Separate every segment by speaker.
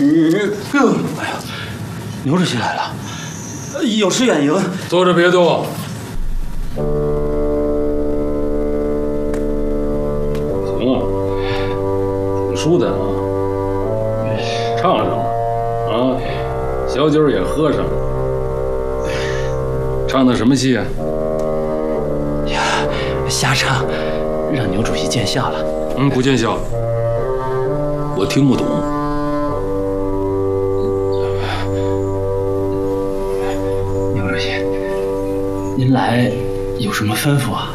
Speaker 1: 哎呀，牛主席来了，有失远迎。
Speaker 2: 坐着别动。行啊，挺舒坦啊，唱上了啊，小酒也喝上了。唱的什么戏啊？
Speaker 1: 呀，瞎唱，让牛主席见笑了。
Speaker 2: 不见笑，我听不懂。
Speaker 1: 牛主席，您来有什么吩咐啊？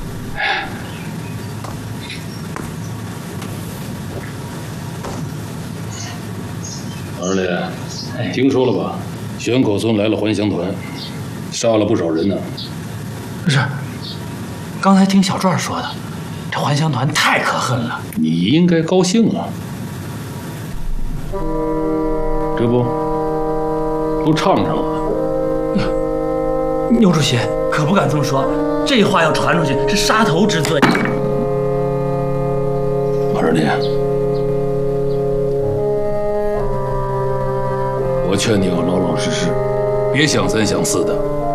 Speaker 2: 二弟，听说了吧？玄口村来了还乡团，杀了不少人呢。
Speaker 1: 是，刚才听小壮说的，这还乡团太可恨了。
Speaker 2: 你应该高兴啊！这不唱上了？
Speaker 1: 牛主席可不敢这么说，这话要传出去是杀头之罪。
Speaker 2: 二弟，我劝你要老老实实，别想三想四的。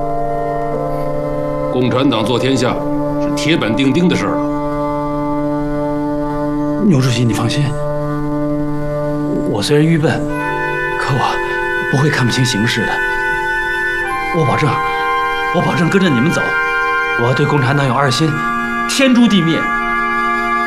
Speaker 2: 共产党做天下是铁板钉钉的事儿了。
Speaker 1: 牛主席，你放心，我虽然愚笨，可我不会看不清形势的。我保证跟着你们走。我要对共产党有二心，天诛地灭。